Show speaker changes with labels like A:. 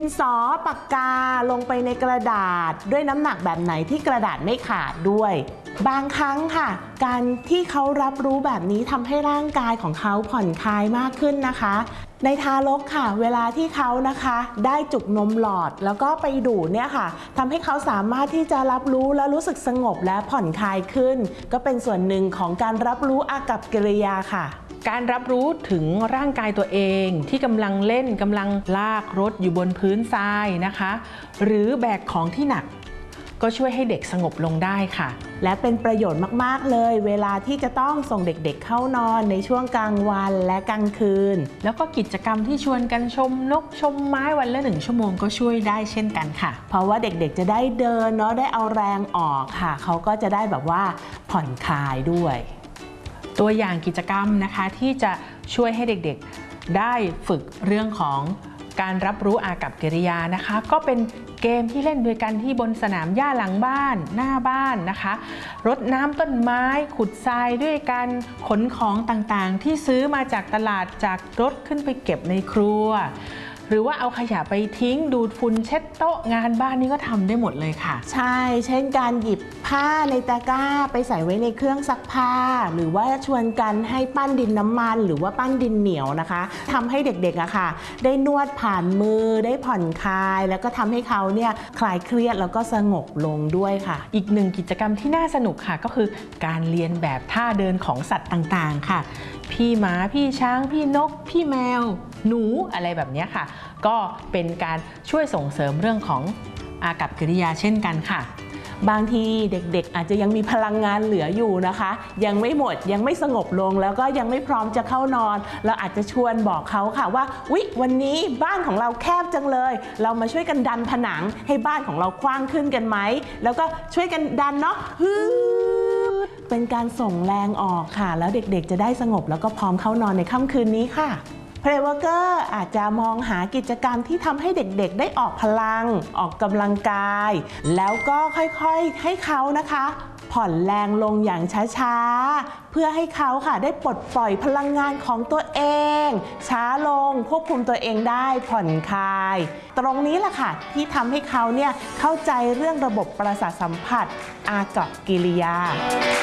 A: ดินสอปากกาลงไปในกระดาษด้วยน้ำหนักแบบไหนที่กระดาษไม่ขาดด้วยบางครั้งค่ะการที่เขารับรู้แบบนี้ทำให้ร่างกายของเขาผ่อนคลายมากขึ้นนะคะในทารกค่ะเวลาที่เขานะคะได้จุกนมหลอดแล้วก็ไปดูดเนี่ยค่ะทำให้เขาสามารถที่จะรับรู้และรู้สึกสงบและผ่อนคลายขึ้นก็เป็นส่วนหนึ่งของการรับรู้อากัปกิริยาค่ะ
B: การรับรู้ถึงร่างกายตัวเองที่กำลังเล่นกำลังลากรถอยู่บนพื้นทรายนะคะหรือแบกของที่หนักก็ช่วยให้เด็กสงบลงได้ค่ะ
A: และเป็นประโยชน์มากๆเลยเวลาที่จะต้องส่งเด็กๆเข้านอนในช่วงกลางวันและกลางคืน
B: แล้วก็กิจกรรมที่ชวนกันชมนกชมไม้วันละ1 ชั่วโมงก็ช่วยได้เช่นกันค่ะ
A: เพราะว่าเด็กๆจะได้เดินเนาะได้เอาแรงออกค่ะเขาก็จะได้แบบว่าผ่อนคลายด้วย
B: ตัวอย่างกิจกรรมนะคะที่จะช่วยให้เด็กๆได้ฝึกเรื่องของการรับรู้อากัปกิริยานะคะก็เป็นเกมที่เล่นด้วยกันที่บนสนามหญ้าหลังบ้านหน้าบ้านนะคะรดน้ำต้นไม้ขุดทรายด้วยกันขนของต่างๆที่ซื้อมาจากตลาดจากรถขึ้นไปเก็บในครัวหรือว่าเอาขยะไปทิ้งดูดฝุ่นเช็ดโต๊ะงานบ้านนี่ก็ทำได้หมดเลยค่ะ
A: ใช่เช่นการหยิบผ้าในตะกร้าไปใส่ไว้ในเครื่องซักผ้าหรือว่าชวนกันให้ปั้นดินน้ำมันหรือว่าปั้นดินเหนียวนะคะทำให้เด็กๆอะค่ะได้นวดผ่านมือได้ผ่อนคลายแล้วก็ทำให้เขาเนี่ยคลายเครียดแล้วก็สงบลงด้วยค่ะ
B: อีกหนึ่งกิจกรรมที่น่าสนุกค่ะก็คือการเรียนแบบท่าเดินของสัตว์ต่างๆค่ะพี่หมาพี่ช้างพี่นกพี่แมวหนูอะไรแบบนี้ค่ะก็เป็นการช่วยส่งเสริมเรื่องของอากัปกิริยาเช่นกันค่ะ
A: บางทีเด็กๆอาจจะยังมีพลังงานเหลืออยู่นะคะยังไม่หมดยังไม่สงบลงแล้วก็ยังไม่พร้อมจะเข้านอนเราอาจจะชวนบอกเขาค่ะว่าวันนี้บ้านของเราแคบจังเลยเรามาช่วยกันดันผนังให้บ้านของเรากว้างขึ้นกันไหมแล้วก็ช่วยกันดันเนาะเป็นการส่งแรงออกค่ะแล้วเด็กๆจะได้สงบแล้วก็พร้อมเข้านอนในค่ำคืนนี้ค่ะPlayworker อาจจะมองหากิจกรรมที่ทำให้เด็กๆได้ออกพลังออกกำลังกายแล้วก็ค่อยๆให้เขานะคะผ่อนแรงลงอย่างช้าๆเพื่อให้เขาค่ะได้ปลดปล่อยพลังงานของตัวเองช้าลงควบคุมตัวเองได้ผ่อนคลายตรงนี้แหละค่ะที่ทำให้เขาเนี่ยเข้าใจเรื่องระบบประสาทสัมผัสอากัปกิริยา